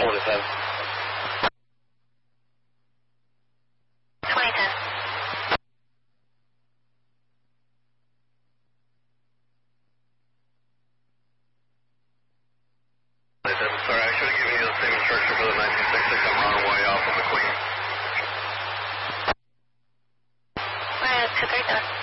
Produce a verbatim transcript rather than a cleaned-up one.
twenty-seven. twenty ten. Sorry, I should have given you the same instruction for the nineteen sixty-six. I'm running way off of the Queen. Uh, two three seven.